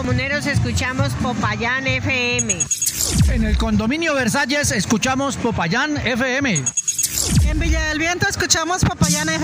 comuneros escuchamos Popayán FM. En el condominio Versalles escuchamos Popayán FM. En Villa del Viento escuchamos Popayán FM.